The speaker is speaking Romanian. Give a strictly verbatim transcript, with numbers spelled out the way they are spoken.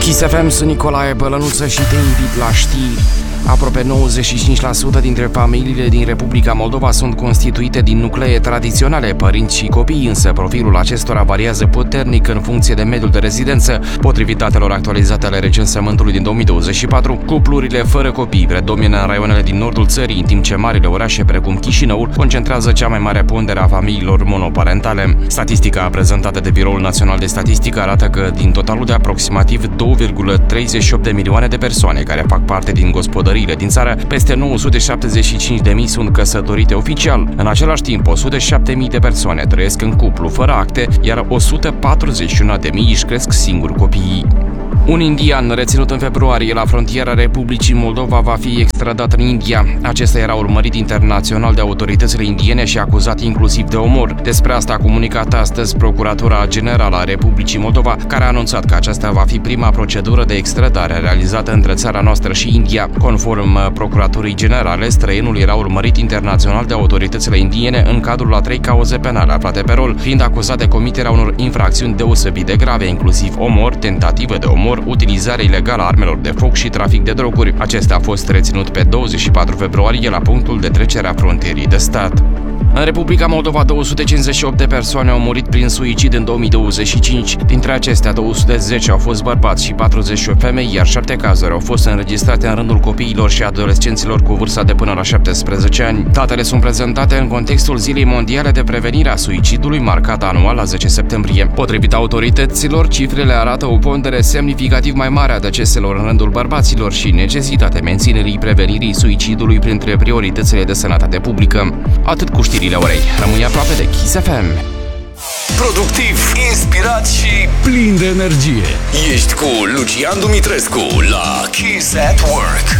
Kiss F M, sunt Nicolae Bălănuță și te invit la știri. Aproape nouăzeci și cinci la sută dintre familiile din Republica Moldova sunt constituite din nuclee tradiționale, părinți și copii, însă profilul acestora variază puternic în funcție de mediul de rezidență. Potrivit datelor actualizate ale recensământului din două mii douăzeci și patru, cuplurile fără copii predomină în raioanele din nordul țării, în timp ce marile orașe precum Chișinău concentrează cea mai mare pondere a familiilor monoparentale. Statistica prezentată de Biroul Național de Statistică arată că din totalul de aproximativ două virgulă treizeci și opt de milioane de persoane care fac parte din gospodării din țară, peste nouă sute șaptezeci și cinci de mii sunt căsătorite oficial. În același timp, o sută șapte mii de persoane trăiesc în cuplu fără acte, iar o sută patruzeci și unu de mii își cresc singuri copiii. Un indian reținut în februarie la frontiera Republicii Moldova va fi extradat în India. Acesta era urmărit internațional de autoritățile indiene și acuzat inclusiv de omor. Despre asta a comunicat astăzi Procuratura Generală a Republicii Moldova, care a anunțat că aceasta va fi prima procedură de extradare realizată între țara noastră și India. Conform Procuraturii Generale, străinul era urmărit internațional de autoritățile indiene în cadrul a trei cauze penale aflate pe rol, fiind acuzat de comiterea unor infracțiuni deosebit de grave, inclusiv omor, tentativă de omor, utilizare ilegală a armelor de foc și trafic de droguri. Acesta a fost reținut pe douăzeci și patru februarie la punctul de trecere a frontierii de stat. În Republica Moldova, două sute cincizeci și opt de persoane au murit prin suicid în două mii douăzeci și cinci. Dintre acestea, două sute zece au fost bărbați și patruzeci și opt femei, iar șapte cazuri au fost înregistrate în rândul copiilor și adolescenților cu vârsta de până la șaptesprezece ani. Datele sunt prezentate în contextul Zilei Mondiale de Prevenire a Suicidului, marcată anual la zece septembrie. Potrivit autorităților, cifrele arată o pondere semnificativ mai mare a deceselor în rândul bărbaților și necesitatea menținerii prevenirii suicidului printre prioritățile de sănătate publică. Atât cu știrile orei. Rămâi aproape de Kiss F M. Productiv, inspirat și plin de energie. Ești cu Lucian Dumitrescu la Kiss at Work.